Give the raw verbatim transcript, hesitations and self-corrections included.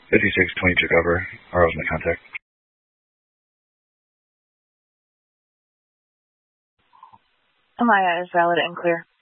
fifty-six twenty took over. R O's my contact. Amaya is valid and clear.